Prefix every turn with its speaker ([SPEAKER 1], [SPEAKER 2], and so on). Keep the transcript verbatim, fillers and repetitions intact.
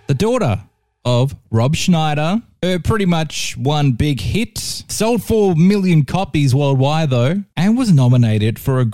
[SPEAKER 1] the daughter of Rob Schneider. Her pretty much one big hit. Sold four million copies worldwide, though, and was nominated for a